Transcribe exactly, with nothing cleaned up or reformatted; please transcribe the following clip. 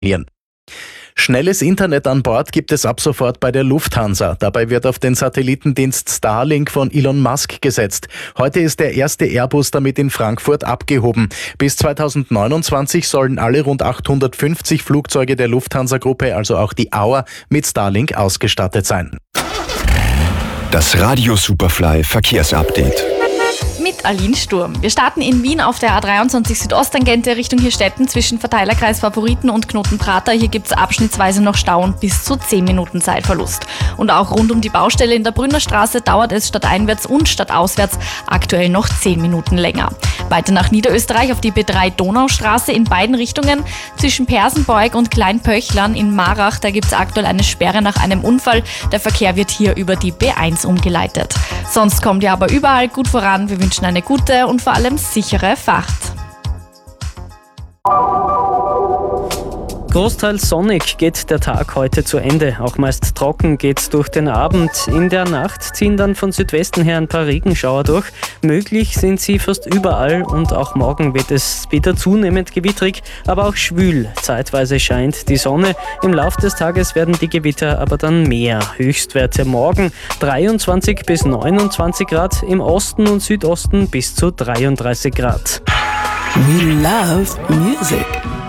Schnelles Internet an Bord gibt es ab sofort bei der Lufthansa. Dabei wird auf den Satellitendienst Starlink von Elon Musk gesetzt. Heute ist der erste Airbus damit in Frankfurt abgehoben. Bis zweitausendneunundzwanzig sollen alle rund achthundertfünfzig Flugzeuge der Lufthansa-Gruppe, also auch die Auer, mit Starlink ausgestattet sein. Das Radio Superfly Verkehrsupdate. Mit Aline Sturm. Wir starten in Wien auf der A dreiundzwanzig Südosttangente Richtung Hirstetten zwischen Verteilerkreis Favoriten und Knoten-Prater. Hier gibt es abschnittsweise noch Stau und bis zu zehn Minuten Zeitverlust. Und auch rund um die Baustelle in der Brünnerstraße dauert es stadteinwärts und stadtauswärts aktuell noch zehn Minuten länger. Weiter nach Niederösterreich auf die B drei Donaustraße in beiden Richtungen zwischen Persenbeug und Kleinpöchlern in Marach. Da gibt es aktuell eine Sperre nach einem Unfall. Der Verkehr wird hier über die B eins umgeleitet. Sonst kommt ihr aber überall gut voran. Wir wünschen eine gute und vor allem sichere Fahrt. Großteils sonnig geht der Tag heute zu Ende. Auch meist trocken geht's durch den Abend. In der Nacht ziehen dann von Südwesten her ein paar Regenschauer durch. Möglich sind sie fast überall und auch morgen wird es wieder zunehmend gewittrig, aber auch schwül. Zeitweise scheint die Sonne. Im Laufe des Tages werden die Gewitter aber dann mehr. Höchstwerte morgen dreiundzwanzig bis neunundzwanzig Grad, im Osten und Südosten bis zu dreiunddreißig Grad. We love music.